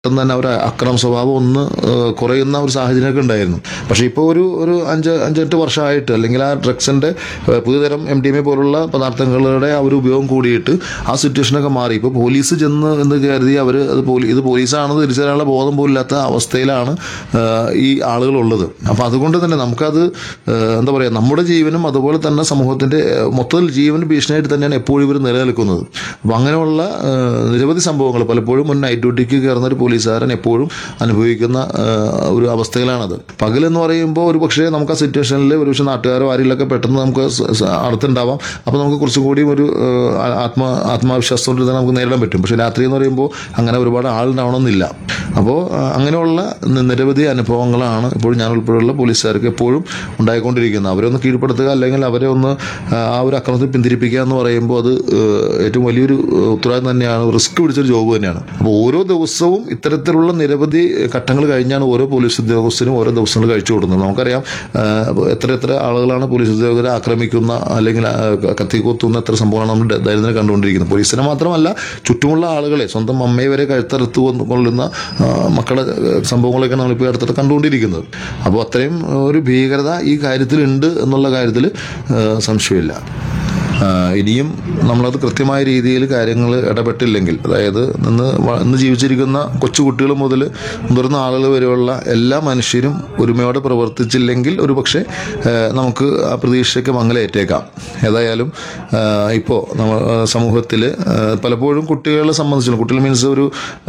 പെട്ടെന്ന് തന്നെ ഒരു അക്രമ സ്വഭാവം ഒന്ന് കുറയുന്ന ഒരു സാഹചര്യമൊക്കെ ഉണ്ടായിരുന്നു. പക്ഷേ ഇപ്പോൾ ഒരു 5-8 വർഷമായിട്ട് അല്ലെങ്കിൽ ആ ഡ്രഗ്സിൻ്റെ പുതുതരം MDMA പോലുള്ള പദാർത്ഥങ്ങളുടെ ആ ഒരു ഉപയോഗം കൂടിയിട്ട് ആ സിറ്റുവേഷനൊക്കെ മാറി. ഇപ്പോൾ പോലീസ് ചെന്ന് എന്ന് കരുതി അവർ ഇത് പോലീസാണെന്ന് തിരിച്ചറിയാനുള്ള ബോധം പോലും ഇല്ലാത്ത അവസ്ഥയിലാണ് ഈ ആളുകളുള്ളത്. അപ്പോൾ അതുകൊണ്ട് തന്നെ നമുക്കത് എന്താ പറയുക, നമ്മുടെ ജീവനും അതുപോലെ തന്നെ സമൂഹത്തിൻ്റെ മൊത്തത്തിൽ ജീവന് ഭീഷണിയായിട്ട് തന്നെയാണ് എപ്പോഴും ഇവർ നിലനിൽക്കുന്നത്. അപ്പോൾ അങ്ങനെയുള്ള നിരവധി സംഭവങ്ങൾ പലപ്പോഴും മുൻ നൈറ്റ് ഡ്യൂട്ടിക്ക് കയറുന്ന ഒരു പോലീസുകാരൻ എപ്പോഴും അനുഭവിക്കുന്ന ഒരു അവസ്ഥയിലാണത്. പകലെന്ന് പറയുമ്പോൾ ഒരു പക്ഷേ നമുക്ക് ആ സിറ്റുവേഷനിൽ ഒരു പക്ഷേ നാട്ടുകാരോ ആരെങ്കിലൊക്കെ പെട്ടെന്ന് നമുക്ക് അടുത്തുണ്ടാവാം. അപ്പോൾ നമുക്ക് കുറച്ചും കൂടിയും ഒരു ആത്മവിശ്വാസത്തോടെ തന്നെ നമുക്ക് നേരിടാൻ പറ്റും. പക്ഷേ രാത്രി എന്ന് പറയുമ്പോൾ അങ്ങനെ ഒരുപാട് ആളുണ്ടാവണമെന്നില്ല. അപ്പോൾ അങ്ങനെയുള്ള നിരവധി അനുഭവങ്ങളാണ് ഇപ്പോഴും ഞാൻ ഉൾപ്പെടെയുള്ള പോലീസുകാർക്ക് എപ്പോഴും ഉണ്ടായിക്കൊണ്ടിരിക്കുന്നത്. അവരെ ഒന്ന് കീഴ്പ്പെടുത്തുക അല്ലെങ്കിൽ അവരെ ഒന്ന് ആ ഒരു അക്രമത്തിൽ പിന്തിരിപ്പിക്കുക എന്ന് പറയുമ്പോൾ അത് ഏറ്റവും വലിയൊരു ഉത്തരവാദിത്തം തന്നെയാണ്, റിസ്ക് പിടിച്ചൊരു ജോബ് തന്നെയാണ്. അപ്പോൾ ഓരോ ദിവസവും ഇത്തരത്തിലുള്ള നിരവധി ഘട്ടങ്ങൾ കഴിഞ്ഞാണ് ഓരോ പോലീസ് ഉദ്യോഗസ്ഥരും ഓരോ ദിവസങ്ങൾ കഴിച്ചു കൊടുക്കുന്നത്. നമുക്കറിയാം എത്ര ആളുകളാണ് പോലീസ് ഉദ്യോഗസ്ഥരെ ആക്രമിക്കുന്ന അല്ലെങ്കിൽ കത്തിക്കൊത്തുന്ന എത്ര സംഭവങ്ങളാണ് നമ്മൾ ദൈനംദിനം കണ്ടുകൊണ്ടിരിക്കുന്നത്. പോലീസിനെ മാത്രമല്ല, ചുറ്റുമുള്ള ആളുകളെ, സ്വന്തം അമ്മയെ വരെ കഴുത്തറുത്ത് കൊള്ളുന്ന മക്കളെ സംഭവങ്ങളൊക്കെ നമ്മളിപ്പോൾ അടുത്തിട്ട് കണ്ടുകൊണ്ടിരിക്കുന്നത്. അപ്പോൾ അത്രയും ഒരു ഭീകരത ഈ കാര്യത്തിലുണ്ട് എന്നുള്ള കാര്യത്തിൽ സംശയമില്ല. ഇനിയും നമ്മളത് കൃത്യമായ രീതിയിൽ കാര്യങ്ങൾ ഇടപെട്ടില്ലെങ്കിൽ, അതായത് ഇന്ന് ജീവിച്ചിരിക്കുന്ന കൊച്ചുകുട്ടികൾ മുതൽ മുതിർന്ന ആളുകൾ വരെയുള്ള എല്ലാ മനുഷ്യരും ഒരുമയോടെ പ്രവർത്തിച്ചില്ലെങ്കിൽ ഒരു പക്ഷേ നമുക്ക് ആ പ്രതീക്ഷയ്ക്ക് മങ്ങലേറ്റേക്കാം. ഏതായാലും ഇപ്പോൾ നമ്മൾ സമൂഹത്തിൽ പലപ്പോഴും കുട്ടികളെ സംബന്ധിച്ചിടത്തോളം, കുട്ടികൾ മീൻസ് ഒരു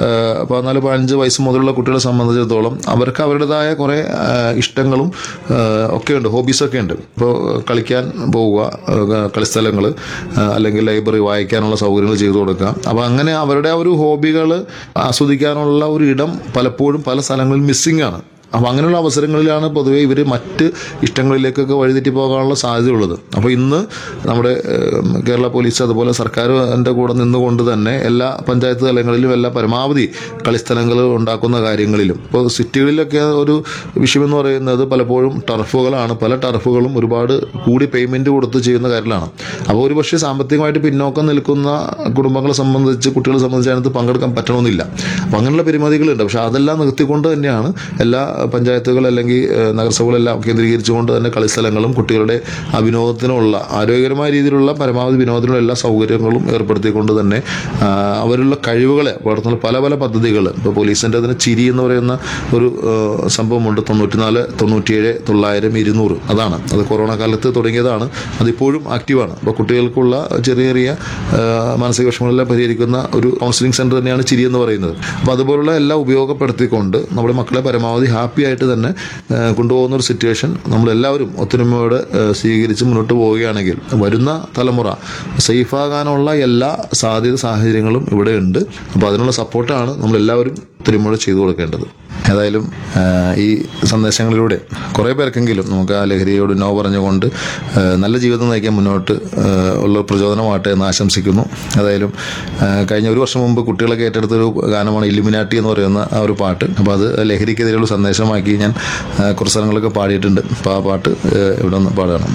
14-15 വയസ്സ് മുതലുള്ള കുട്ടികളെ സംബന്ധിച്ചിടത്തോളം അവർക്ക് അവരുടേതായ കുറേ ഇഷ്ടങ്ങളും ഒക്കെ ഉണ്ട്, ഹോബീസൊക്കെ ഉണ്ട്. ഇപ്പോൾ കളിക്കാൻ പോവുക, കളിസ്ഥലങ്ങൾ അല്ലെങ്കിൽ ലൈബ്രറി, വായിക്കാനുള്ള സൗകര്യങ്ങൾ ചെയ്തു കൊടുക്കുക. അപ്പോൾ അങ്ങനെ അവരുടെ ആ ഒരു ഹോബികൾ ആസ്വദിക്കാനുള്ള ഒരു ഇടം പലപ്പോഴും പല സ്ഥലങ്ങളിൽ മിസ്സിംഗ് ആണ്. അപ്പോൾ അങ്ങനെയുള്ള അവസരങ്ങളിലാണ് പൊതുവെ ഇവർ മറ്റ് ഇഷ്ടങ്ങളിലേക്കൊക്കെ വഴിതെറ്റി പോകാനുള്ള സാധ്യതയുള്ളത്. അപ്പോൾ ഇന്ന് നമ്മുടെ കേരള പോലീസ് അതുപോലെ സർക്കാരിൻ്റെ കൂടെ നിന്നുകൊണ്ട് തന്നെ എല്ലാ പഞ്ചായത്ത് തലങ്ങളിലും എല്ലാ പരമാവധി കളിസ്ഥലങ്ങൾ ഉണ്ടാക്കുന്ന കാര്യങ്ങളിലും, ഇപ്പോൾ സിറ്റികളിലൊക്കെ ഒരു വിഷയമെന്ന് പറയുന്നത് പലപ്പോഴും ടർഫുകളാണ്. പല ടർഫുകളും ഒരുപാട് കൂടി പേയ്മെൻറ്റ് കൊടുത്ത് ചെയ്യുന്ന കാര്യങ്ങളാണ്. അപ്പോൾ ഒരു പക്ഷേ സാമ്പത്തികമായിട്ട് പിന്നോക്കം നിൽക്കുന്ന കുടുംബങ്ങളെ സംബന്ധിച്ച്, കുട്ടികളെ സംബന്ധിച്ച് അതിനകത്ത് പങ്കെടുക്കാൻ പറ്റണമെന്നില്ല. അപ്പോൾ അങ്ങനെയുള്ള പരിമിതികളുണ്ട്. പക്ഷേ അതെല്ലാം നിർത്തിക്കൊണ്ട് തന്നെയാണ് എല്ലാ പഞ്ചായത്തുകൾ അല്ലെങ്കിൽ നഗരസഭകളെല്ലാം കേന്ദ്രീകരിച്ചുകൊണ്ട് തന്നെ കളിസ്ഥലങ്ങളും കുട്ടികളുടെ വിനോദത്തിനുള്ള ആരോഗ്യകരമായ രീതിയിലുള്ള പരമാവധി വിനോദത്തിനുള്ള എല്ലാ സൗകര്യങ്ങളും ഏർപ്പെടുത്തിക്കൊണ്ട് തന്നെ അവരുള്ള കഴിവുകളെ വളർത്തുന്ന പല പദ്ധതികൾ, ഇപ്പോൾ പോലീസിൻ്റെ അതിന് ചിരി എന്ന് പറയുന്ന ഒരു സംഭവമുണ്ട്. 94, 97, 900, 200 അതാണ്. അത് കൊറോണ കാലത്ത് തുടങ്ങിയതാണ്. അതിപ്പോഴും ആക്റ്റീവാണ്. അപ്പോൾ കുട്ടികൾക്കുള്ള ചെറിയ മാനസിക വിഷമങ്ങളെല്ലാം പരിഹരിക്കുന്ന ഒരു കൗൺസിലിംഗ് സെൻറ്റർ തന്നെയാണ് ചിരി എന്ന് പറയുന്നത്. അപ്പോൾ അതുപോലുള്ള എല്ലാം ഉപയോഗപ്പെടുത്തിക്കൊണ്ട് നമ്മുടെ മക്കളെ പരമാവധി ഹാപ്പി ആയിട്ട് തന്നെ കൊണ്ടുപോകുന്ന ഒരു സിറ്റുവേഷൻ നമ്മളെല്ലാവരും ഒത്തൊരുമയോടെ സ്വീകരിച്ച് മുന്നോട്ട് പോവുകയാണെങ്കിൽ വരുന്ന തലമുറ സേഫാകാനുള്ള എല്ലാ സാഹചര്യങ്ങളും ഇവിടെ ഉണ്ട്. അപ്പോൾ അതിനുള്ള സപ്പോർട്ടാണ് നമ്മളെല്ലാവരും ഒത്തൊരുമയോടെ ചെയ്തു കൊടുക്കേണ്ടത്. ഏതായാലും ഈ സന്ദേശങ്ങളിലൂടെ കുറേ പേർക്കെങ്കിലും നമുക്ക് ആ ലഹരിയോട് നോ പറഞ്ഞുകൊണ്ട് നല്ല ജീവിതം നയിക്കാൻ മുന്നോട്ട് ഉള്ള പ്രചോദനമാകട്ടെ എന്ന് ആശംസിക്കുന്നു. ഏതായാലും കഴിഞ്ഞ 1 വർഷം മുമ്പ് കുട്ടികളൊക്കെ ഏറ്റെടുത്തൊരു ഗാനമാണ് ഇല്ലുമിനാട്ടി എന്ന് പറയുന്ന ആ ഒരു പാട്ട്. അപ്പോൾ അത് ലഹരിക്കെതിരെയുള്ള സന്ദേശമാക്കി ഞാൻ കുറച്ച് സ്ഥലങ്ങളൊക്കെ പാടിയിട്ടുണ്ട്. അപ്പോൾ ആ പാട്ട് ഇവിടെ ഒന്ന് പാടണം.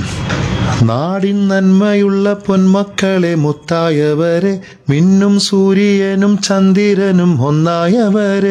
നാടിൻ നന്മയുള്ള പൊന്മക്കളെ മുത്തായവരെ, മിന്നും സൂര്യനും ചന്ദ്രനും ഒന്നായവരെ,